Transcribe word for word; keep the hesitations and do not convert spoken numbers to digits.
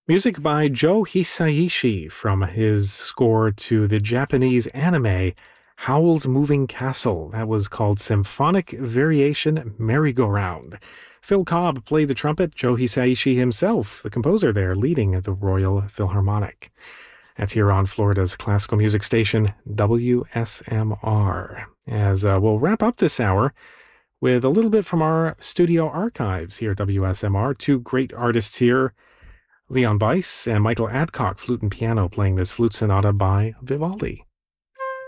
Music by Joe Hisaishi from his score to the Japanese anime Howl's Moving Castle. That was called Symphonic Variation Merry-Go-Round. Phil Cobb played the trumpet, Joe Hisaishi himself, the composer there, leading the Royal Philharmonic. That's here on Florida's classical music station, W S M R. As uh, we'll wrap up this hour with a little bit from our studio archives here at W S M R. Two great artists here, Leon Bice and Michael Adcock, flute and piano, playing this flute sonata by Vivaldi.